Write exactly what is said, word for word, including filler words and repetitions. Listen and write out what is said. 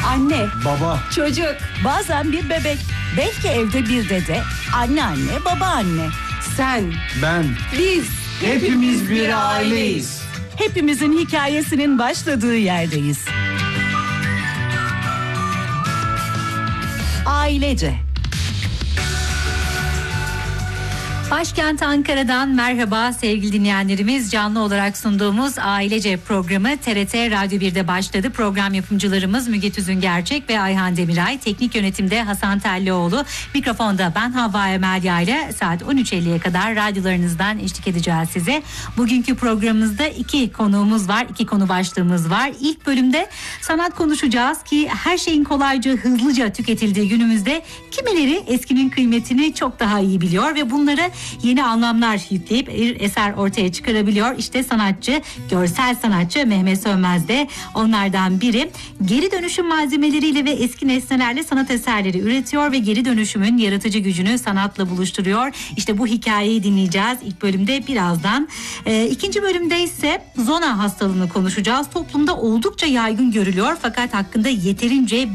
Anne, baba, çocuk, bazen bir bebek, belki evde bir dede, anneanne, babaanne. Sen, ben, biz, hepimiz bir aileyiz. Hepimizin hikayesinin başladığı yerdeyiz. Ailece. Başkent Ankara'dan merhaba sevgili dinleyenlerimiz. Canlı olarak sunduğumuz Ailece programı T R T Radyo bir'de başladı. Program yapımcılarımız Müge Tüzün Gerçek ve Ayhan Demiray. Teknik yönetimde Hasan Tellioğlu. Mikrofonda ben Havva Emelya ile saat on üç elliye kadar radyolarınızdan eşlik edeceğiz size. Bugünkü programımızda iki konuğumuz var. iki konu başlığımız var. İlk bölümde sanat konuşacağız ki her şeyin kolayca hızlıca tüketildiği günümüzde kimileri eskinin kıymetini çok daha iyi biliyor ve bunları yeni anlamlar yükleyip bir eser ortaya çıkarabiliyor. İşte sanatçı, görsel sanatçı Mehmet Sönmez de onlardan biri. Geri dönüşüm malzemeleriyle ve eski nesnelerle sanat eserleri üretiyor ve geri dönüşümün yaratıcı gücünü sanatla buluşturuyor. İşte bu hikayeyi dinleyeceğiz ilk bölümde birazdan. Ee, ikinci bölümde ise zona hastalığını konuşacağız. Toplumda oldukça yaygın görülüyor fakat hakkında yeterince